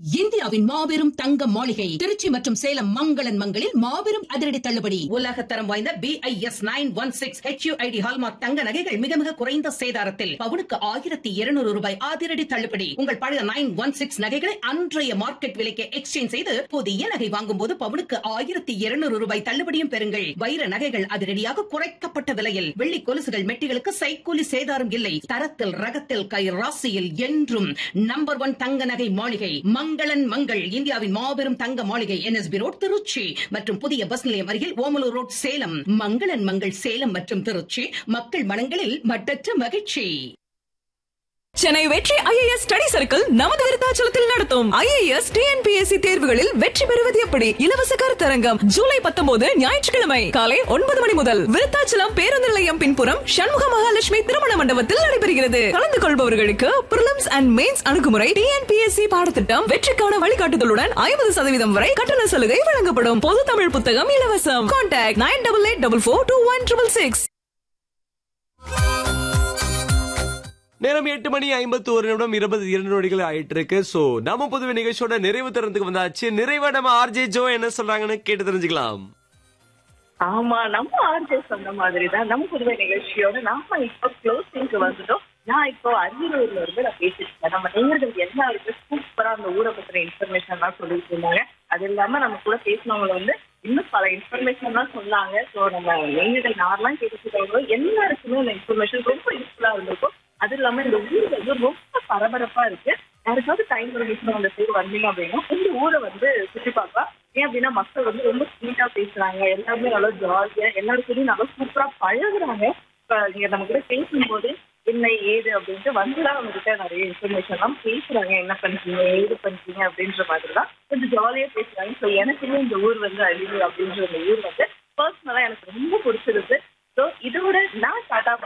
இந்தியாவின் மாபெரும் தங்க மாளிகை திருச்சி மற்றும் சேலம் மங்களன் மங்களில் மாபெரும் அதிரடி தள்ளுபடி. உலகத்தரம் வாய்ந்த BIS 916 HUID ஹால்மார்க் தங்க நகைகள் மிக மிக குறைந்த சேதாரத்தில் பவுனுக்கு 1200 ரூபாய் அதிரடி தள்ளுபடி. உங்கள் பழைய 916 நகைகளை அன்றைய மார்க்கெட் விலைக்கு எக்ஸ்சேஞ்ச் செய்து புதிய நகை வாங்கும் போது பவுனுக்கு 1200 ரூபாய் தள்ளுபடியும் பெறுங்கள். வைர நகைகள் அதிரடியாக குறைக்கப்பட்ட விலையில், வெள்ளி கொலுசுகள் மெட்டிகளுக்கு சைக்கூலி சேதாரம் இல்லை. தரத்தில் ரகத்தில் கை ராசியில் என்றும் நம்பர் 1 தங்க நகை மாளிகை மங்களன் மங்கள். இந்தியாவின் மாபெரும் தங்க மாளிகை NSB ரோட் திருச்சி மற்றும் புதிய பஸ் நிலையம் அருகில் ஓமலூர் ரோட் சேலம். மங்களன் மங்கள் சேலம் மற்றும் திருச்சி, மக்கள் மனங்களில் மட்டற்ற மகிழ்ச்சி. சென்னை வெற்றி IAS ஸ்டடி சர்க்கிள் நமது விருத்தாச்சலத்தில் நடத்தும் IAS TNPSC தேர்வுகளில் வெற்றி பெறுவது எப்படி இலவச கருத்தரங்கம் ஜூலை 19 ஞாயிற்றுக்கிழமை காலை 9 மணி முதல் விருத்தாச்சலம் பேருந்து நிலையம் பின்புறம் சண்முக மகாலட்சுமி திருமண மண்டபத்தில் நடைபெறுகிறது. கலந்து கொள்பவர்களுக்கு பிரிலிம்ஸ் அண்ட் மெயின்ஸ் அணுகுமுறை, TNPSC பாடத்திட்டம், வெற்றிக்கான வழிகாட்டுதலுடன் 50% வரை கட்டண சலுகை வழங்கப்படும். பொது தமிழ் புத்தகம் இலவசம். கான்டாக்ட் 9884421666. நேரம் 8 மணி 51 நிமிடம் 22 நொடிகள் ஆயிட்டு இருக்கு. சோ நம்ம புதுவை நிகழ்ச்சியோட நிறைவு தரத்துக்கு வந்தாச்சு. நிறைவா நம்ம RJ ஜோ என்ன சொல்றாங்கன்னு கேட்டு தெரிஞ்சுக்கலாம். ஆமா, நம்ம ஆர்ஜே சொன்ன மாதிரிதான் நம்ம புதுவை நிகழ்ச்சியோட நம்ம இப்போ க்ளோசிங்க்கு வந்துட்டோம். நான் இப்போ அரியலூர்ல இருந்து நான் பேசிட்டு இருக்கேன். நம்ம நேயர்கள் எல்லாருக்கும் சூப்பரா அந்த ஊரை பத்தின இன்ஃபர்மேஷன் எல்லாம் சொல்லிட்டு இருந்தாங்க. அது இல்லாம நம்ம கூட பேசினவங்க வந்து இன்னும் பல இன்ஃபர்மேஷன் எல்லாம் சொன்னாங்க. ஸோ நம்ம நேயர்கள் யாரெல்லாம் கேட்டுக்கிட்டவங்களோ எல்லாருக்குமே இந்த இன்ஃபர்மேஷன் ரொம்ப யூஸ்ஃபுல்லா இருந்திருக்கும். அது இல்லாம இந்த ஊர் வந்து ரொம்ப பரபரப்பா இருக்கு. யாருக்காவது டைம் இருந்துச்சுன்னா அந்த சைடு வந்தீங்க அப்படின்னா இந்த ஊரை வந்து சுற்றி பார்க்கலாம். ஏன் அப்படின்னா மக்கள் வந்து ரொம்ப ஸ்வீட்டா பேசுறாங்க, எல்லாருமே நல்லா ஜாலியா எல்லாருக்கும் நல்லா சூப்பரா பழகுறாங்க. இப்ப நீங்க நம்ம கூட பேசும்போது என்ன ஏது அப்படின்ட்டு வந்துதான் நம்ம கிட்ட நிறைய இன்ஃபர்மேஷன் எல்லாம் பேசுறாங்க. என்ன பண்றீங்க, ஏது பண்றீங்க அப்படின்ற மாதிரிலாம் கொஞ்சம் ஜாலியா பேசுறாங்க. ஸோ எனக்குமே இந்த ஊர் வந்து அழிவு அப்படின்ற அந்த ஊர் வந்து பர்சனலா எனக்கு ரொம்ப பிடிச்சிருக்கு. ஸோ இதோட நான்